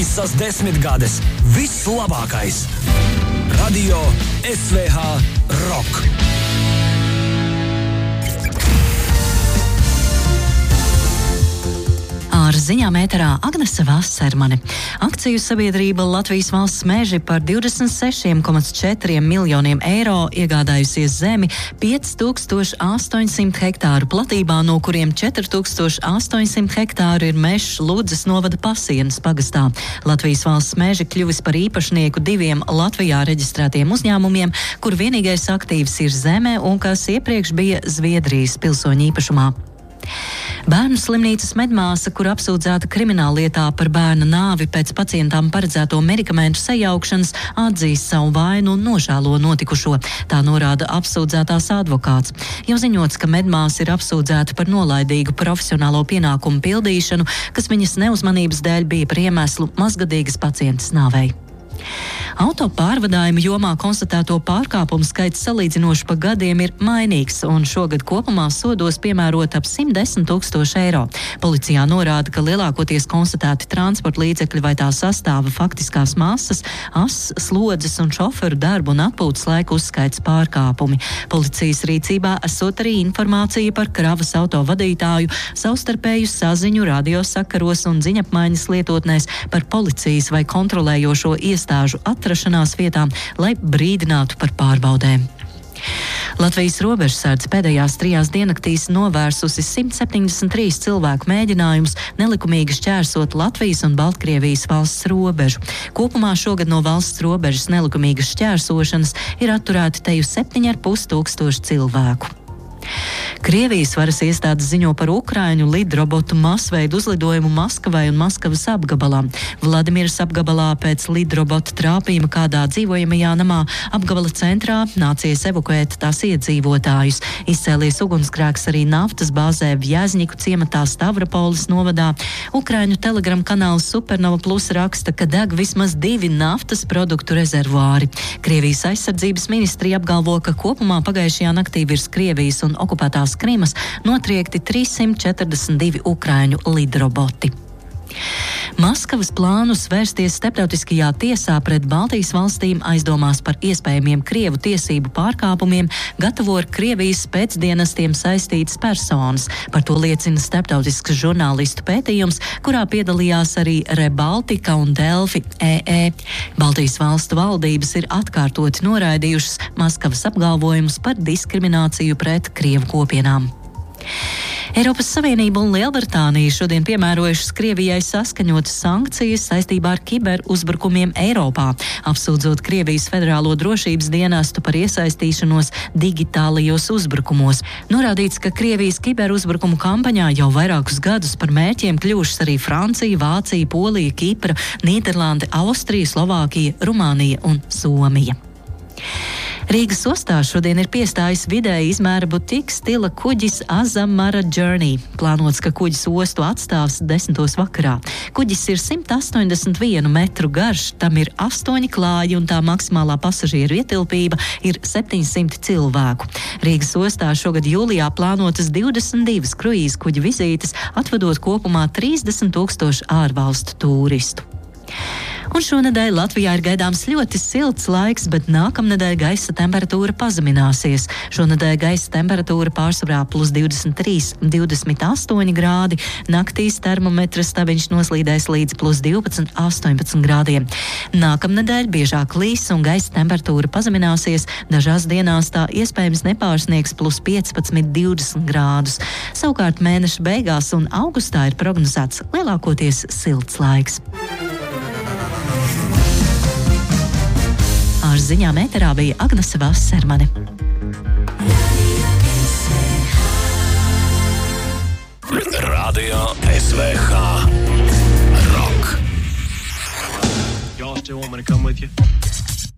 Visas 10 gades vislabākais. Radio SVH Rock. Ar ziņām ēterā Agnese Vassermane. Akciju sabiedrība Latvijas valsts meži par 26,4 miljoniem eiro iegādājusies zemi 5800 hektāru platībā, no kuriem 4800 hektāru ir mežs Ludzas novada Pasienas pagastā. Latvijas valsts meži kļuvis par īpašnieku 2 Latvijā reģistrētiem uzņēmumiem, kur vienīgais aktīvs ir zeme un kas iepriekš bija Zviedrijas pilsoņu īpašumā. Bērnu slimnīcas medmāsa, kur apsūdzēta krimināllietā par bērna nāvi pēc pacientām paredzēto medikamentu sajaukšanas, atzīst savu vainu un nožēlo notikušo. Tā norāda apsūdzētās advokāts. Jau ziņots, ka medmāsa ir apsūdzēta par nolaidīgu profesionālo pienākumu pildīšanu, kas viņas neuzmanības dēļ bija par iemeslu mazgadīgas pacientes nāvei. Auto pārvadājuma jomā konstatēto pārkāpumu skaits salīdzinoši pa gadiem ir mainīgs, un šogad kopumā sodos piemērot ap 110 000 eiro. Policijā norāda, ka lielākoties konstatēti transporta līdzekļi vai tā sastāva faktiskās masas, slodzes un šoferu darbu un atpūtas laika uzskaits pārkāpumi. Policijas rīcībā esot arī informācija par kravas auto vadītāju, savstarpēju saziņu radiosakaros un ziņapmaiņas lietotnēs par policijas vai kontrolējošo iestāžu atrašanās vietām, lai brīdinātu par pārbaudēm. Latvijas robežsardze pēdējās 3 diennaktīs novērsusi 173 cilvēku mēģinājumus nelikumīgi šķērsot Latvijas un Baltkrievijas valsts robežu. Kopumā šogad no valsts robežas nelikumīgas šķērsošanas ir atturēti teju 7,5 cilvēku. Krievijas varas iestādes ziņo par Ukraiņu lidrobotu masveidu uzlidojumu Maskavai un Maskavas apgabalā. Vladimiras apgabalā pēc lidrobota trāpījuma kādā dzīvojamajā namā apgabala centrā nācies evakuēt tās iedzīvotājus. Izcēlies ugunsgrēks arī naftas bāzē Vjazņiku ciematā Stavropoles novadā. Ukraiņu telegram kanāls Supernova Plus raksta, ka deg vismaz 2 naftas produktu rezervuāri. Krievijas aizsardzības ministrija apgalvo, ka kopumā pagājušajā naktī virs Krievijas un okupētās Krimas notriekti 342 Ukraiņu lidroboti. Maskavas plānus vērsties starptautiskajā tiesā pret Baltijas valstīm aizdomās par iespējamiem Krievu tiesību pārkāpumiem gatavo ar Krievijas pēcdienestiem saistītas personas. Par to liecina starptautisks žurnālistu pētījums, kurā piedalījās arī Rebaltika un Delfi EE. Baltijas valstu valdības ir atkārtoti noraidījušas Maskavas apgalvojumus par diskrimināciju pret Krievu kopienām. Eiropas Savienība un Lielbritānija šodien piemērojušas Krievijai saskaņotas sankcijas saistībā ar kiberuzbrukumiem Eiropā, apsūdzot Krievijas Federālo drošības dienestu par iesaistīšanos digitālajos uzbrukumos. Norādīts, ka Krievijas kiberuzbrukumu kampaņā jau vairākus gadus par mērķiem kļuvušas arī Francija, Vācija, Polija, Kipra, Nīderlande, Austrija, Slovākija, Rumānija un Somija. Rīgas ostā šodien ir piestājis vidēja izmēra butika stila kuģis Azamara Journey. Plānots, ka kuģis ostu atstās 10. vakarā. Kuģis ir 181 metru garš, tam ir 8 klāji un tā maksimālā pasažieru ietilpība ir 700 cilvēku. Rīgas ostā šogad jūlijā plānotas 22 kruīzu kuģu vizītes, atvedot kopumā 30 000 ārvalstu tūristu. Un šonedēļ Latvijā ir gaidāms ļoti silts laiks, bet nākamnedēļ gaisa temperatūra pazemināsies. Šonedēļ gaisa temperatūra pārsvarā plus 23, 28 grādi, naktīs termometra stabiņš noslīdēs līdz plus 12, 18 grādiem. Nākamnedēļ biežāk līs un gaisa temperatūra pazemināsies, dažās dienās tā iespējams nepārsniegs plus 15, 20 grādus. Savukārt mēneša beigās un augustā ir prognozēts lielākoties silts laiks. Ar ziņām ēterā bija Agnese Vassermane. Radio SVH Rock. Y'all still want me to come with you?